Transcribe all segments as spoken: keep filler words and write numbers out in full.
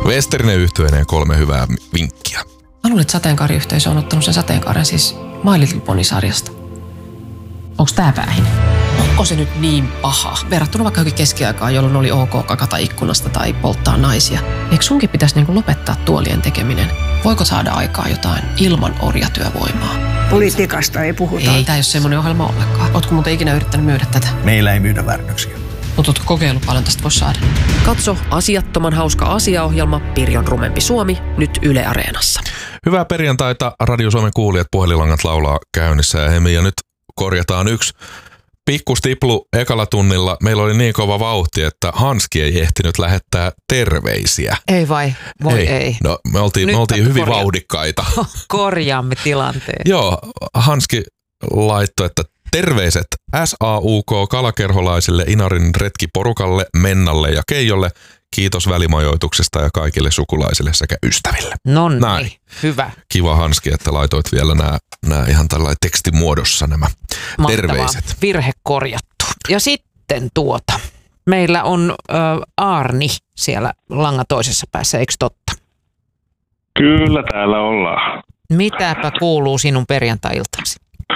Westerinen yhtyeineen kolme hyvää vinkkiä. Mä luulen, että sateenkaariyhteisö on ottanut sen sateenkaaren siis My Little Pony-sarjasta. Onko tää väähin? Onko se nyt niin paha? Verrattuna vaikka johonkin keskiaikaan, jolloin oli ok kakata ikkunasta tai polttaa naisia. Eikö sunkin pitäisi niinku lopettaa tuolien tekeminen? Voiko saada aikaa jotain ilman orjatyövoimaa? Politiikasta ei puhuta. Ei, tää ei ole semmoinen ohjelma ollenkaan. Ootko muuten ikinä yrittänyt myydä tätä? Meillä ei myydä väännöksiä. Mutta ootko kokeillut paljon tästä voisi saada? Katso asiattoman hauska asiaohjelma Pirjon rumempi Suomi nyt Yle Areenassa. Hyvää perjantaita, Radio Suomen kuulijat, puhelinlangat laulaa käynnissä ja hemi. Ja nyt korjataan yksi pikkustiplu ekalla tunnilla. Meillä oli niin kova vauhti, että Hanski ei ehtinyt lähettää terveisiä. Ei vai? Voi ei. ei. No, me oltiin, me oltiin hyvin korja- vauhdikkaita. Korjaamme tilanteen. Joo, Hanski laittoi, että terveiset S A U K kalakerholaisille, Inarin retkiporukalle, Mennalle ja Keijolle. Kiitos välimajoituksesta ja kaikille sukulaisille sekä ystäville. Nonni, hyvä. Kiva Hanski, että laitoit vielä nämä, nämä ihan tällainen tekstimuodossa nämä Mahtavaa. Terveiset. Virhe korjattu. Ja sitten tuota, meillä on ö, Aarni siellä langan toisessa päässä, eikö totta? Kyllä täällä ollaan. Mitäpä kuuluu sinun perjantai-iltasi?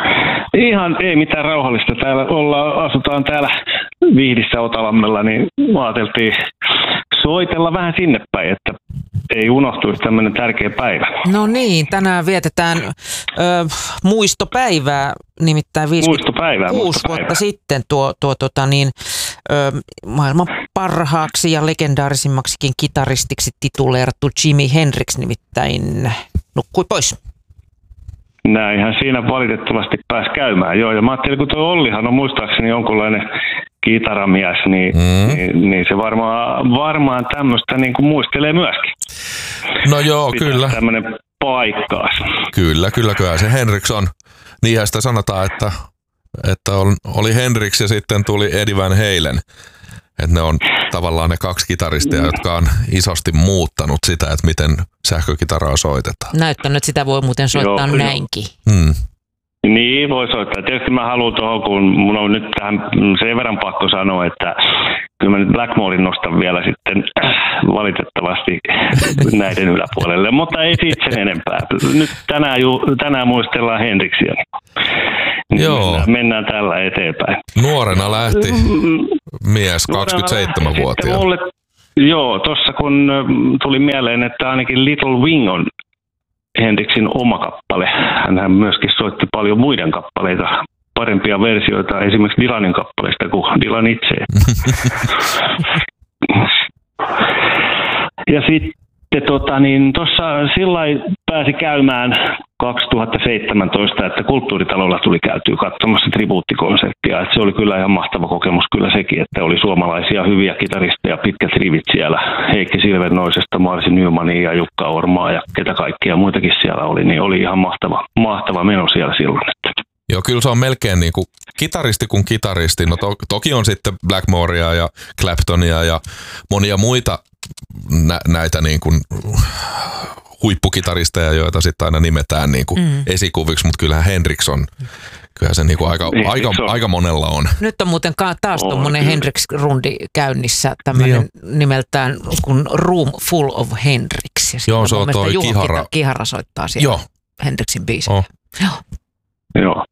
Ihan ei mitään rauhallista. Täällä ollaan, asutaan täällä Vihdissä Otalammella, niin ajateltiin soitella vähän sinne päin, että ei unohtuisi tämmöinen tärkeä päivä. No niin, tänään vietetään ö, muistopäivää, nimittäin viisikymmentäkuusi vuotta sitten tuo, tuo tota niin, ö, maailman parhaaksi ja legendaarisimmaksikin kitaristiksi tituleerattu Jimi Hendrix nimittäin nukkui pois. Näinhän siinä valitettavasti pääsi käymään. Joo, ja mä ajattelin, kun tuo Ollihan on muistaakseni jonkunlainen kitaramies, niin, mm. niin, niin se varmaan, varmaan tämmöistä niin kuin muistelee myöskin. No joo, Pitää kyllä. Tämmöinen paikkaas. Kyllä, kyllä, kyllä. Se Hendrix on, niinhän sitä sanotaan, että, että on, oli Hendrix ja sitten tuli Eddie Van Halen. Että ne on tavallaan ne kaksi kitaristia, jotka on isosti muuttanut sitä, että miten sähkökitaraa soitetaan. Näyttänyt, että sitä voi muuten soittaa joo, näinkin. Hmm. Niin, voi soittaa. Tietysti mä haluan tuohon, kun mun on nyt tähän sen verran pakko sanoa, että kyllä mä nyt Blackmoren nostan vielä sitten valitettavasti näiden yläpuolelle, mutta ei siitä sen enempää. Nyt tänään, ju, tänään muistellaan Hendrixiä. Niin joo. Mennään, mennään tällä eteenpäin. Nuorena lähti mies, kaksikymmentäseitsemänvuotias. Joo, tuossa kun tuli mieleen, että ainakin Little Wing on Hendrixin oma kappale. Hänhän myöskin soitti paljon muiden kappaleita, parempia versioita esimerkiksi Dylanin kappaleista kuin Dylan itse. Ja sitten tota, niin tuossa sillai pääsi käymään kaksituhattaseitsemäntoista, että Kulttuuritalolla tuli käytyä katsomassa tribuuttikonserttia. Että se oli kyllä ihan mahtava kokemus kyllä sekin, että oli suomalaisia hyviä kitaristeja, pitkät rivit siellä. Heikki Silvernoisesta, Marsi Nymania ja Jukka Ormaa ja ketä kaikkia muitakin siellä oli. Niin oli ihan mahtava, mahtava meno siellä silloin. Joo, kyllä se on melkein niin kuin kitaristi kuin kitaristi. No to, toki on sitten Blackmorea ja Claptonia ja monia muita nä, näitä niin kuin huippukitaristeja, joita sitten aina nimetään niin kuin mm. esikuviksi, mutta kyllähän Hendrix on, kyllähän se niin kuin aika, aika, aika monella on. Nyt on muuten taas tuommoinen Hendrix-rundi käynnissä, tämmöinen niin nimeltään kuin Room Full of Hendrix. Ja joo, se on toi Juho Kihara. Kihara soittaa siellä joo. Hendrixin biisejä. Oh. Joo. Joo.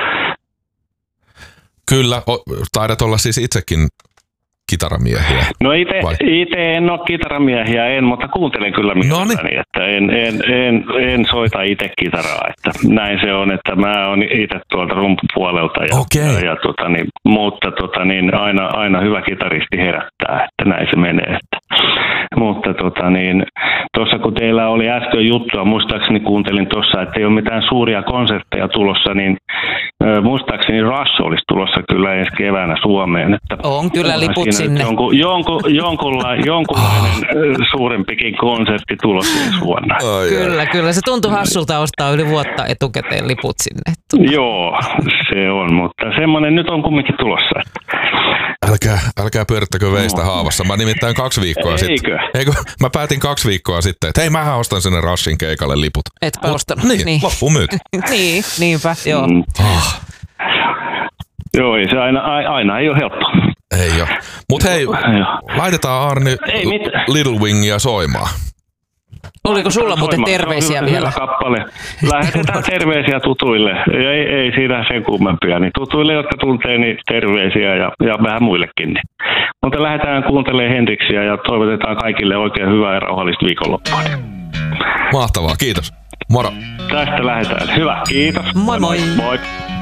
Kyllä, o, taidat olla siis itsekin kitaramiehiä. No itse en ole kitaramiehiä, en, mutta kuuntelen kyllä mielelläni, että en, en, en, en soita itse kitaraa, että näin se on, että mä oon itse tuolta rumpupuolelta, ja, okay. ja, ja tota, niin, mutta tota, niin, aina, aina hyvä kitaristi herättää, että näin se menee. Että. Mutta tota, niin, tuossa kun teillä oli äsken juttua, muistaakseni kuuntelin tuossa, että ei ole mitään suuria konsertteja tulossa, niin muistaakseni Rush olisi tulossa kyllä ensi keväänä Suomeen. Että on kyllä liput sinne. Jonkun, jonkun, jonkunla, jonkunlainen suurempikin konsertti tulossa ensi vuonna. Ai, kyllä, ai. kyllä. Se tuntuu hassulta ostaa yli vuotta etukäteen liput sinne. Joo, se on, mutta semmoinen nyt on kumminkin tulossa. Älkää, älkää pyörittäkö veistä no. haavassa. Mä nimittäin kaksi viikkoa sitten. Eikö? Mä päätin kaksi viikkoa sitten, että hei, mähän ostan sinne Rushin keikalle liput. Etpä ostanut. Niin, niin. Loppuun myyty. niin, niinpä, joo. Mm. Oh. Joo, ei se aina, aina ei ole helppo. Ei ole. Mut hei, laitetaan Arni Little Wingia soimaan. Oliko sulla muuten soimaan. terveisiä hyvä, vielä? Hyvä kappale. Lähetetään terveisiä tutuille. Ei, ei siinä sen kummempia. Niin tutuille, jotka tuntee, niin terveisiä ja, ja vähän muillekin. Niin. Mutta lähdetään kuuntelemaan Henriksiä ja toivotetaan kaikille oikein hyvää ja rauhallista viikonloppua. Mahtavaa, kiitos. Moro. Tästä lähdetään. Hyvä, kiitos. Moi moi. Moi.